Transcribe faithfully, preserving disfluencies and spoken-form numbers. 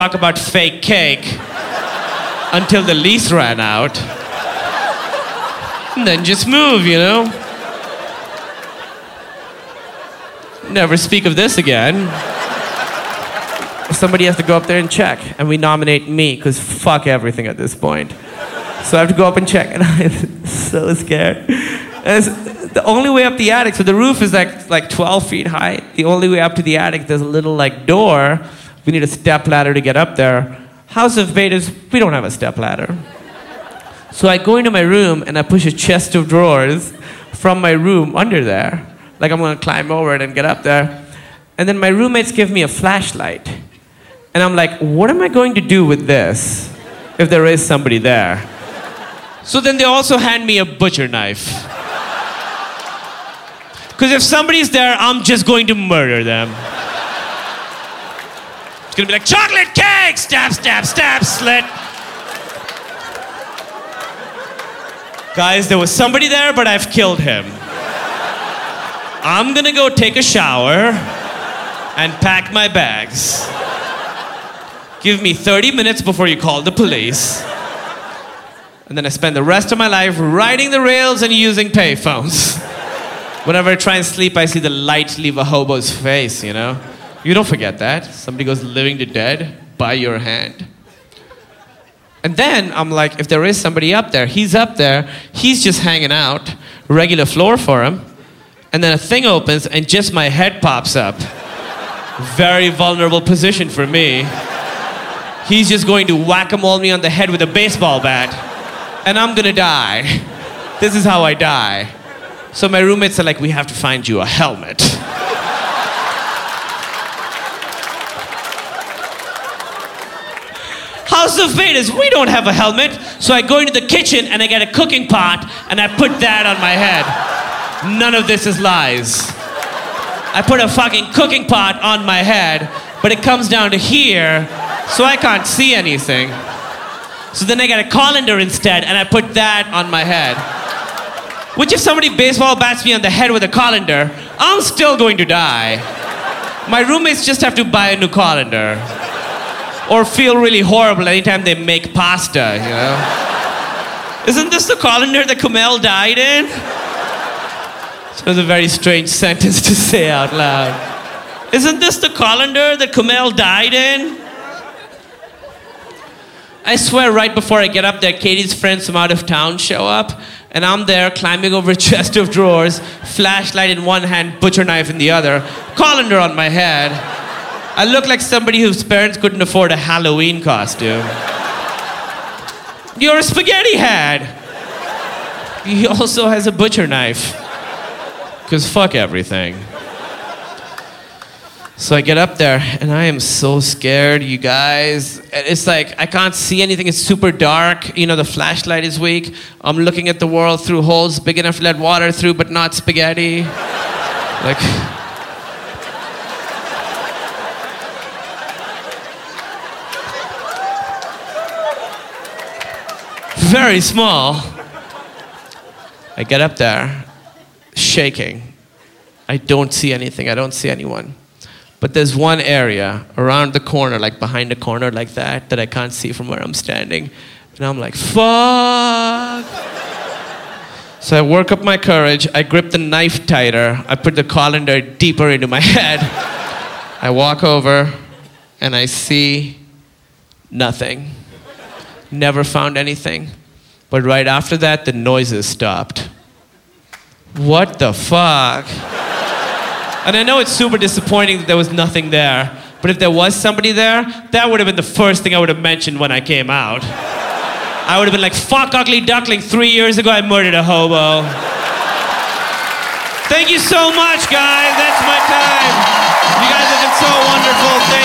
talk about fake cake until the lease ran out. And then just move, you know? Never speak of this again. Somebody has to go up there and check, and we nominate me, because fuck everything at this point. So I have to go up and check, and I'm so scared. And it's the only way up the attic, so the roof is like, like twelve feet high. The only way up to the attic, there's a little like door. We need a step ladder to get up there. House of Betas, we don't have a step ladder. So I go into my room and I push a chest of drawers from my room under there. Like I'm gonna climb over it and get up there. And then my roommates give me a flashlight. And I'm like, what am I going to do with this if there is somebody there? So then they also hand me a butcher knife. Because if somebody's there, I'm just going to murder them. It's gonna be like, chocolate cake! Stab, stab, stab, slit. Guys, there was somebody there, but I've killed him. I'm gonna go take a shower and pack my bags. Give me thirty minutes before you call the police. And then I spend the rest of my life riding the rails and using payphones. Whenever I try and sleep, I see the light leave a hobo's face, you know? You don't forget that. Somebody goes living to dead by your hand. And then I'm like, if there is somebody up there, he's up there, he's just hanging out, regular floor for him, and then a thing opens and just my head pops up. Very vulnerable position for me. He's just going to whack-a-mole me on the head with a baseball bat, and I'm gonna die. This is how I die. So my roommates are like, we have to find you a helmet. House of Betas, we don't have a helmet. So I go into the kitchen and I get a cooking pot and I put that on my head. None of this is lies. I put a fucking cooking pot on my head, but it comes down to here, so I can't see anything. So then I get a colander instead and I put that on my head. Which if somebody baseball bats me on the head with a colander, I'm still going to die. My roommates just have to buy a new colander. Or feel really horrible anytime they make pasta, you know? Isn't this the colander that Kumail died in? It was a very strange sentence to say out loud. Isn't this the colander that Kumail died in? I swear right before I get up there, Katie's friends from out of town show up, and I'm there climbing over a chest of drawers, flashlight in one hand, butcher knife in the other, colander on my head. I look like somebody whose parents couldn't afford a Halloween costume. You're a spaghetti head. He also has a butcher knife. Because fuck everything. So I get up there, and I am so scared, you guys. It's like, I can't see anything. It's super dark. You know, the flashlight is weak. I'm looking at the world through holes big enough to let water through, but not spaghetti. Like... very small. I get up there, shaking. I don't see anything. I don't see anyone. But there's one area around the corner, like behind a corner like that, that I can't see from where I'm standing. And I'm like, fuck. So I work up my courage. I grip the knife tighter. I put the colander deeper into my head. I walk over and I see nothing. Never found anything. But right after that, the noises stopped. What the fuck? And I know it's super disappointing that there was nothing there, but if there was somebody there, that would have been the first thing I would have mentioned when I came out. I would have been like, fuck Ugly Duckling, three years ago I murdered a hobo. Thank you so much, guys. That's my time. You guys have been so wonderful. Thank